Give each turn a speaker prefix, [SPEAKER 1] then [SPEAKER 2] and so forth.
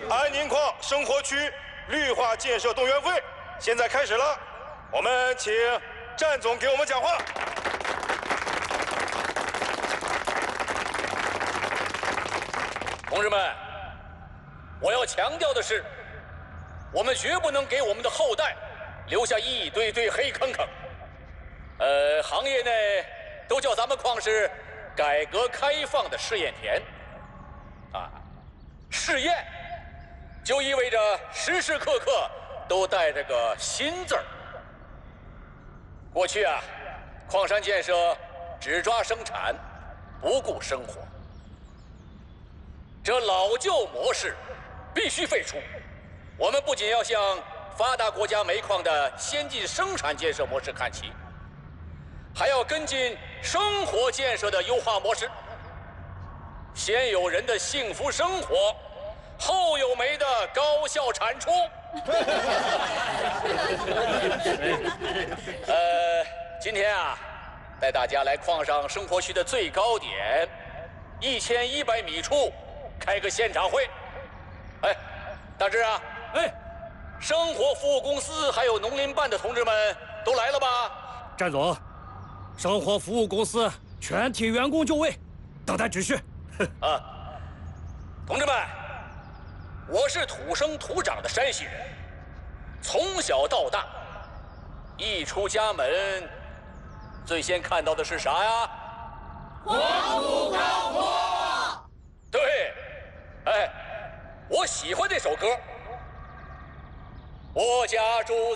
[SPEAKER 1] 安宁矿生活区绿化建设动员会现在开始了，我们请战总给我们讲话。
[SPEAKER 2] 同志们，我要强调的是，我们绝不能给我们的后代留下一堆堆黑坑坑。行业内都叫咱们矿是改革开放的试验田。试验就意味着时时刻刻都带着个新字儿。过去矿山建设只抓生产，不顾生活。这老旧模式必须废除。我们不仅要向发达国家煤矿的先进生产建设模式看齐，还要跟进生活建设的优化模式。先有人的幸福生活，后有煤的高效产出。今天带大家来矿上生活区的最高点1100米处开个现场会。大志生活服务公司还有农林办的同志们都来了吧？
[SPEAKER 3] 战总，生活服务公司全体员工就位，等待指示。
[SPEAKER 2] 同志们，我是土生土长的山西人，从小到大，一出家门，最先看到的是啥呀？
[SPEAKER 4] 黄土高坡。
[SPEAKER 2] 对，我喜欢这首歌。我家住